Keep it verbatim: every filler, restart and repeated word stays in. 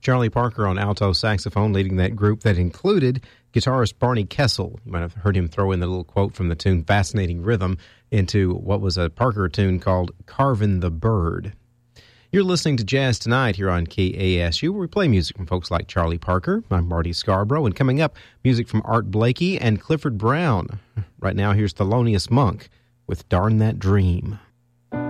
Charlie Parker on alto saxophone, leading that group that included guitarist Barney Kessel. You might have heard him throw in the little quote from the tune Fascinating Rhythm into what was a Parker tune called Carvin' the Bird. You're listening to Jazz Tonight here on K A S U, where we play music from folks like Charlie Parker. I'm Marty Scarborough, and coming up, music from Art Blakey and Clifford Brown. Right now, here's Thelonious Monk with Darn That Dream.